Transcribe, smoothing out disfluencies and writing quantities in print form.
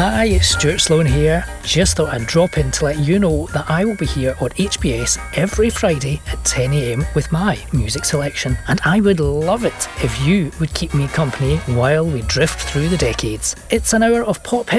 Hi, it's Stuart Sloan here. Just thought I'd drop in to let you know that I will be here on HBS every Friday at 10 AM with my music selection, and I would love it if you would keep me company while we drift through the decades. It's an hour of pop hits